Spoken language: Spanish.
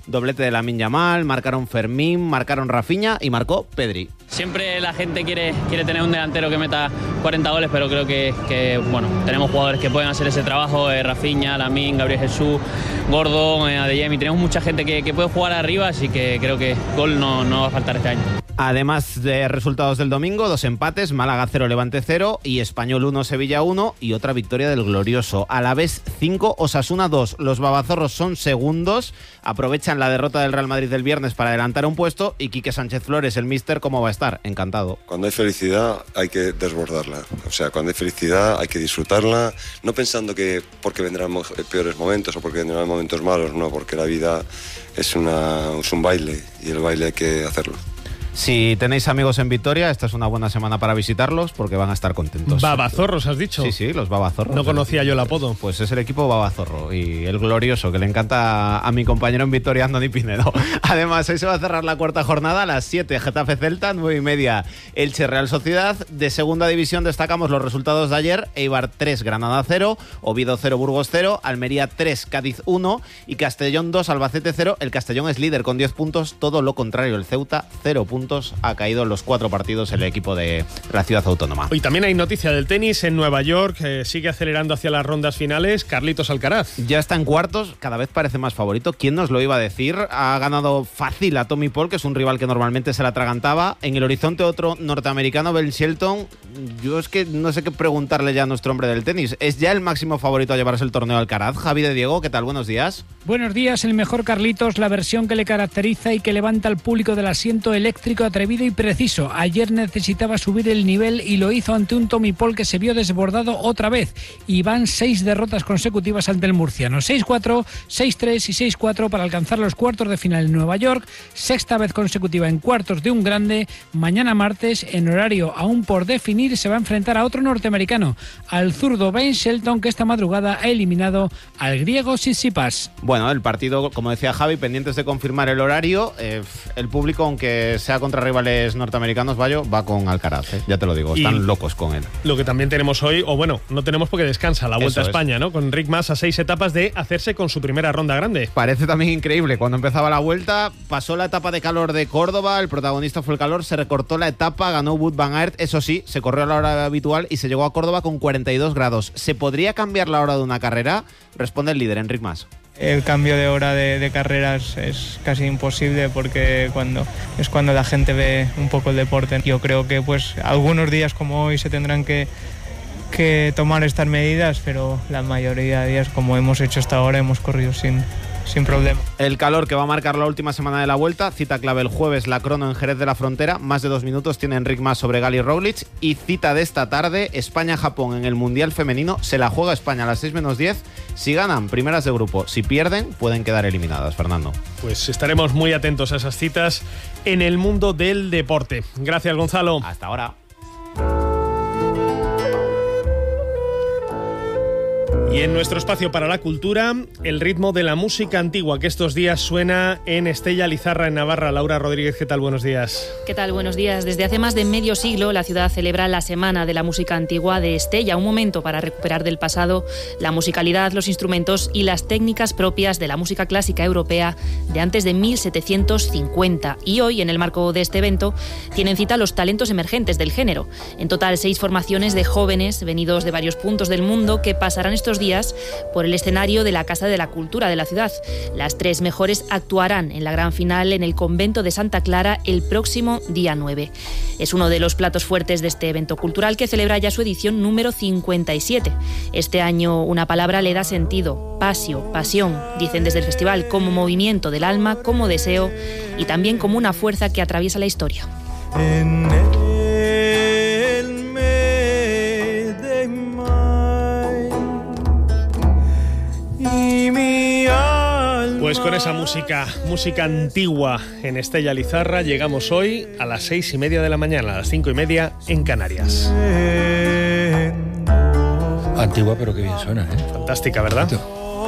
doblete de Lamine Yamal, marcaron Fermín, marcaron Rafinha y marcó Pedri. Siempre la gente quiere tener un delantero que meta 40 goles, pero creo que bueno, tenemos jugadores que pueden hacer ese trabajo, Rafinha, Lamine, Gabriel Jesús, Gordon, Adeyemi, tenemos mucha gente que puede jugar arriba, así que creo que gol no va a faltar este año. Además de resultados del domingo, 2 empates, Málaga 0, Levante 0 y Español 1, Sevilla 1 y otra victoria del glorioso. Alavés 5, Osasuna 2. Los babazorros son segundos, aprovechan la derrota del Real Madrid del viernes para adelantar un puesto y Quique Sánchez Flores, el míster, ¿cómo va a estar? Encantado. Cuando hay felicidad hay que desbordarla, o sea, cuando hay felicidad hay que disfrutarla, no pensando que porque vendrán peores momentos o porque vendrán momentos malos, no, porque la vida es un baile y el baile hay que hacerlo. Si tenéis amigos en Vitoria, esta es una buena semana para visitarlos porque van a estar contentos. ¿Babazorros has dicho? Sí, los babazorros. No conocía yo el apodo. Pues es el equipo babazorro y el glorioso, que le encanta a mi compañero en Vitoria, Andoni Pinedo. Además, hoy se va a cerrar la cuarta jornada a las 7, Getafe Celta, 9:30 Elche Real Sociedad. De segunda división destacamos los resultados de ayer: Eibar 3, Granada 0, Oviedo 0, Burgos 0, Almería 3, Cádiz 1 y Castellón 2, Albacete 0. El Castellón es líder con 10 puntos, todo lo contrario, el Ceuta 0 puntos. Ha caído en los 4 partidos el equipo de la ciudad autónoma. Hoy también hay noticia del tenis en Nueva York, sigue acelerando hacia las rondas finales. Carlitos Alcaraz. Ya está en cuartos, cada vez parece más favorito. ¿Quién nos lo iba a decir? Ha ganado fácil a Tommy Paul, que es un rival que normalmente se la atragantaba. En el horizonte otro norteamericano, Ben Shelton. Yo es que no sé qué preguntarle ya a nuestro hombre del tenis. ¿Es ya el máximo favorito a llevarse el torneo Alcaraz? Javi de Diego, ¿qué tal? Buenos días. Buenos días, el mejor Carlitos, la versión que le caracteriza y que levanta al público del asiento, eléctrico, atrevido y preciso. Ayer necesitaba subir el nivel y lo hizo ante un Tommy Paul que se vio desbordado otra vez. Y van 6 derrotas consecutivas ante el murciano. 6-4, 6-3 y 6-4 para alcanzar los cuartos de final en Nueva York. Sexta vez consecutiva en cuartos de un grande. Mañana martes, en horario aún por definir, se va a enfrentar a otro norteamericano, al zurdo Ben Shelton, que esta madrugada ha eliminado al griego Tsitsipas. Bueno, el partido, como decía Javi, pendientes de confirmar el horario. El público, aunque sea contra rivales norteamericanos, va con Alcaraz, ya te lo digo, están locos con él. Lo que también tenemos hoy, o bueno, no tenemos porque descansa, la Vuelta a España, ¿no? Con Enric Mas a 6 etapas de hacerse con su primera ronda grande. Parece también increíble, cuando empezaba la Vuelta, pasó la etapa de calor de Córdoba, el protagonista fue el calor, se recortó la etapa, ganó Wout van Aert, eso sí, se corrió a la hora habitual y se llegó a Córdoba con 42 grados. ¿Se podría cambiar la hora de una carrera? Responde el líder, Enric Mas. El cambio de hora de carreras es casi imposible porque cuando la gente ve un poco el deporte. Yo creo que pues algunos días como hoy se tendrán que tomar estas medidas, pero la mayoría de días, como hemos hecho hasta ahora, hemos corrido sin problema. El calor que va a marcar la última semana de la Vuelta, cita clave el jueves, la crono en Jerez de la Frontera, más de 2 minutos tiene Enric Mas sobre Gali Roglic, y cita de esta tarde, España-Japón en el Mundial Femenino, se la juega España a las 6 menos 10, si ganan, primeras de grupo, si pierden, pueden quedar eliminadas, Fernando. Pues estaremos muy atentos a esas citas en el mundo del deporte. Gracias, Gonzalo. Hasta ahora. Y en nuestro espacio para la cultura, el ritmo de la música antigua que estos días suena en Estella Lizarra, en Navarra. Laura Rodríguez, ¿qué tal? Buenos días. ¿Qué tal? Buenos días. Desde hace más de medio siglo, la ciudad celebra la Semana de la Música Antigua de Estella, un momento para recuperar del pasado la musicalidad, los instrumentos y las técnicas propias de la música clásica europea de antes de 1750. Y hoy, en el marco de este evento, tienen cita los talentos emergentes del género. En total, 6 formaciones de jóvenes venidos de varios puntos del mundo que pasarán estos días por el escenario de la Casa de la Cultura de la ciudad. Las 3 mejores actuarán en la gran final en el convento de Santa Clara el próximo día 9. Es uno de los platos fuertes de este evento cultural que celebra ya su edición número 57. Este año una palabra le da sentido: pasio, pasión, dicen desde el festival, como movimiento del alma, como deseo y también como una fuerza que atraviesa la historia. Pues con esa música antigua en Estella Lizarra llegamos hoy a las 6:30 de la mañana, a las 5:30 en Canarias. Antigua, pero qué bien suena, ¿eh? Fantástica, ¿verdad?